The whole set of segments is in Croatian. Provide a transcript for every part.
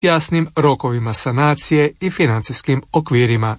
jasnim rokovima sanacije i financijskim okvirima.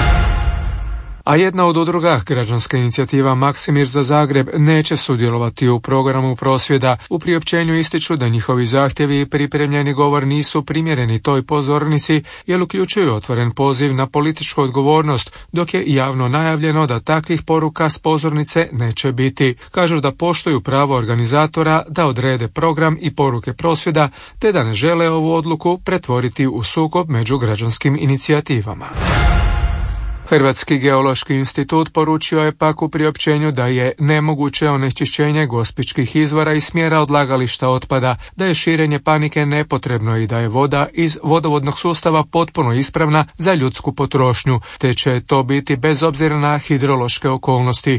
A jedna od udruga, građanska inicijativa Maksimir za Zagreb, neće sudjelovati u programu prosvjeda. U priopćenju ističu da njihovi zahtjevi i pripremljeni govor nisu primjereni toj pozornici, jer uključuju otvoren poziv na političku odgovornost, dok je javno najavljeno da takvih poruka s pozornice neće biti. Kažu da poštuju pravo organizatora da odrede program i poruke prosvjeda, te da ne žele ovu odluku pretvoriti u sukob među građanskim inicijativama. Hrvatski geološki institut poručio je pak u priopćenju da je nemoguće onečišćenje gospićkih izvora i smjera odlagališta otpada, da je širenje panike nepotrebno i da je voda iz vodovodnog sustava potpuno ispravna za ljudsku potrošnju, te će to biti bez obzira na hidrološke okolnosti.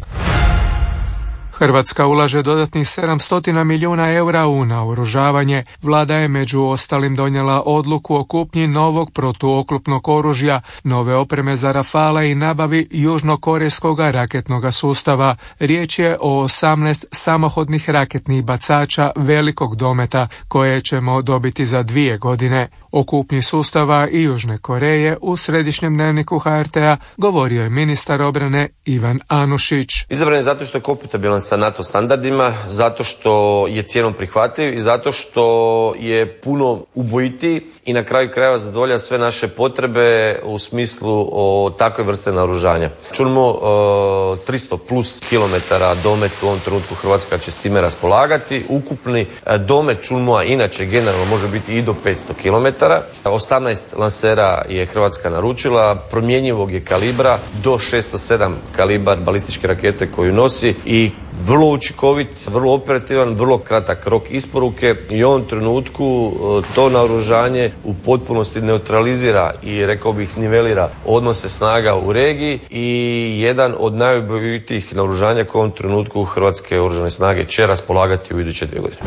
Hrvatska ulaže dodatnih 700 milijuna eura u naoružavanje. Vlada je među ostalim donijela odluku o kupnji novog protuoklopnog oružja, nove opreme za Rafale i nabavi južnokorejskog raketnog sustava. Riječ je o 18 samohodnih raketnih bacača velikog dometa koje ćemo dobiti za 2 godine. O kupnji sustava i Južne Koreje u središnjem dnevniku HRT-a govorio je ministar obrane Ivan Anušić. Izabran je zato što je kompatibilan sa NATO standardima, zato što je cijenom prihvatljiv i zato što je puno ubojitiji i na kraju krajeva zadovolja sve naše potrebe u smislu o takve vrste naoružanja. Čujemo 300 plus kilometara domet u ovom trenutku Hrvatska će s time raspolagati. Ukupni domet Čulmoa inače generalno može biti i do 500 kilometara. 18 lansera je Hrvatska naručila, promjenjivog je kalibra do 607 kalibar balističke rakete koju nosi i vrlo učinkovit, vrlo operativan, vrlo kratak rok isporuke i u ovom trenutku to naoružanje u potpunosti neutralizira i rekao bih nivelira odnose snaga u regiji i jedan od najubojitijih naoružanja koje u ovom trenutku Hrvatske oružane snage će raspolagati u iduće 2 godine.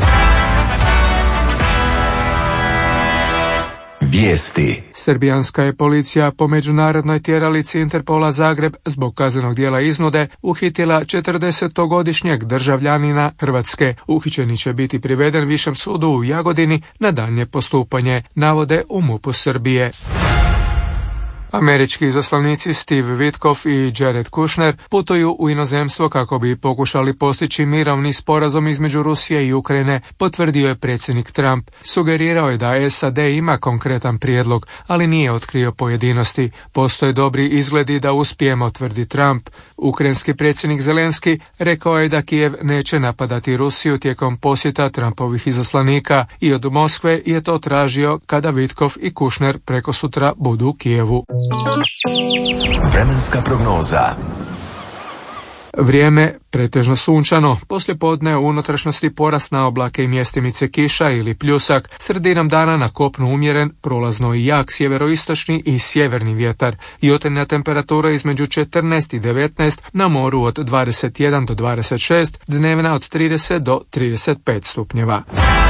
Vijesti. Srbijanska je policija po međunarodnoj tjeralici Interpola Zagreb zbog kaznenog djela iznude uhitila 40-godišnjeg državljanina Hrvatske. Uhićeni će biti priveden Višem sudu u Jagodini na daljnje postupanje, navode u MUP-u Srbije. Američki izaslanici Steve Witkoff i Jared Kushner putuju u inozemstvo kako bi pokušali postići mirovni sporazum između Rusije i Ukrajine, potvrdio je predsjednik Trump. Sugerirao je da SAD ima konkretan prijedlog, ali nije otkrio pojedinosti. Postoje dobri izgledi da uspijemo, tvrdi Trump. Ukrajinski predsjednik Zelenski rekao je da Kijev neće napadati Rusiju tijekom posjeta Trumpovih izaslanika i od Moskve je to tražio kada Witkoff i Kushner prekosutra budu u Kijevu. Vremenska prognoza. Vrijeme pretežno sunčano, poslijepodne u unutrašnjosti porast na oblake i mjestimice kiša ili pljusak, sredinom dana na kopnu umjeren, prolazno i jak sjeveroistočni i sjeverni vjetar, jutarnja temperatura između 14 i 19, na moru od 21 do 26, dnevna od 30 do 35 stupnjeva.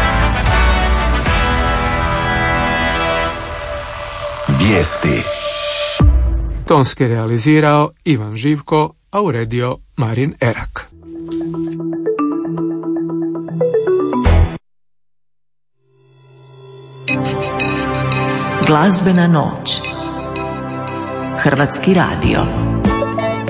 Vijesti. Tonski realizirao Ivan Živko, a uredio Marin Erak. Glazbena noć. Hrvatski radio.